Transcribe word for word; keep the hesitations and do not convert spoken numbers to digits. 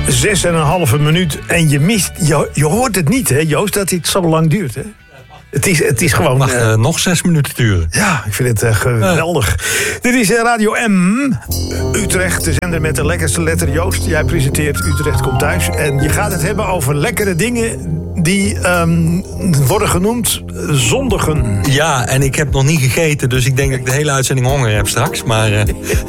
Zes en een halve minuut en je mist... Je, je hoort het niet, hè, Joost, dat dit zo lang duurt, hè? Het is, het is gewoon... Mag uh, uh, nog zes minuten duren. Ja, ik vind het uh, geweldig. Uh. Dit is uh, Radio M. Utrecht, de zender met de lekkerste letter. Joost, jij presenteert Utrecht komt thuis. En je gaat het hebben over lekkere dingen die um, worden genoemd zondigen. Ja, en ik heb nog niet gegeten, dus ik denk dat ik de hele uitzending honger heb straks. Maar... Uh...